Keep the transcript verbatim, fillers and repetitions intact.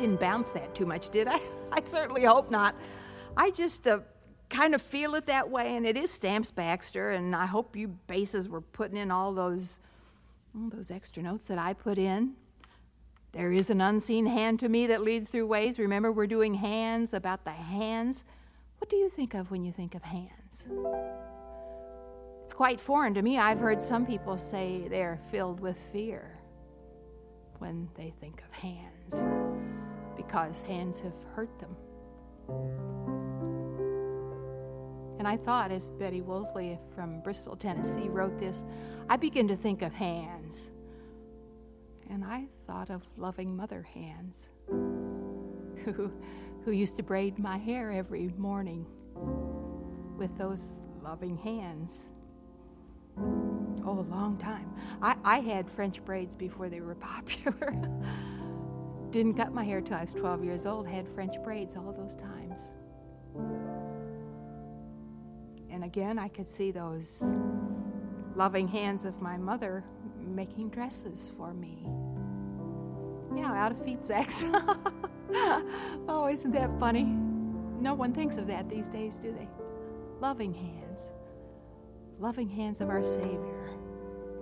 didn't bounce that too much, did I? I certainly hope not. I just uh, kind of feel it that way, and it is Stamps Baxter, and I hope you basses were putting in all those, all those extra notes that I put in. There is an unseen hand to me that leads through ways. Remember, we're doing hands, about the hands. What do you think of when you think of hands? It's quite foreign to me. I've heard some people say they're filled with fear when they think of hands, because hands have hurt them. And I thought, as Betty Woolsey from Bristol, Tennessee wrote this, I begin to think of hands. And I thought of loving mother hands who, who used to braid my hair every morning with those loving hands. Oh, a long time. I, I had French braids before they were popular. Didn't cut my hair till I was twelve years old. Had French braids all those times. And again, I could see those loving hands of my mother making dresses for me. Yeah, out of feet sacks. Oh, isn't that funny? No one thinks of that these days, do they? Loving hands. Loving hands of our Savior.